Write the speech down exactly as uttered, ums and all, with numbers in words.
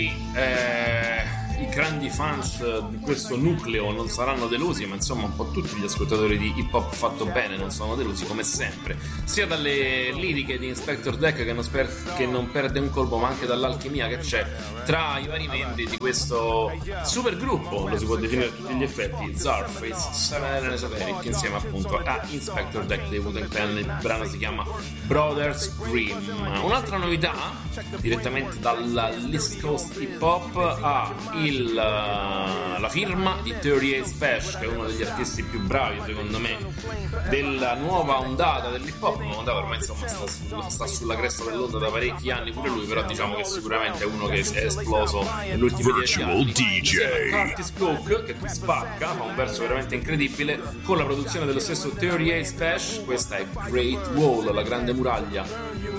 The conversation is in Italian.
eh, i grandi fans di questo nucleo non saranno delusi, ma insomma un po' tutti gli ascoltatori di hip hop fatto bene non sono delusi, come sempre, sia dalle liriche di Inspector Deck che non, sper- che non perde un colpo, ma anche dall'alchimia che c'è tra i vari membri di questo super gruppo, lo si può definire a tutti gli effetti, Czarface, Seven and Esoteric, insieme appunto a Inspector Deck dei Wu-Tang Clan. Il brano si chiama Brothers Grimm. Un'altra novità direttamente dall'East Coast Hip Hop ha il, la firma di thirty-eight Special, che è uno degli artisti più bravi secondo me della nuova ondata dell'hip hop. Una ondata ormai insomma sta, su, sta sulla cresta dell'onda da parecchi anni pure lui, però diciamo che sicuramente è uno che è esploso nell'ultimo dieci anni. D J Curtis Cook, che spacca, fa un verso veramente incredibile con la produzione dello stesso thirty-eight Special. Questa è Great Wall, la grande muraglia.